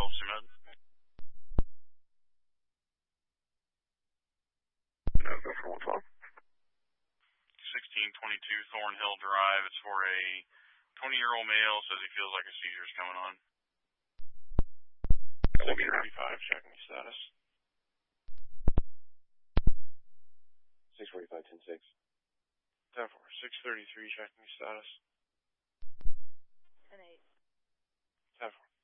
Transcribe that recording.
Gulf Cement. No, go for 112. 1622 Thornhill Drive. It's for a 20-year-old male. Says he feels like a seizure's coming on. 645, checking status. 645, 10-6. 10-4, 633, checking status. 10-8. 10-4.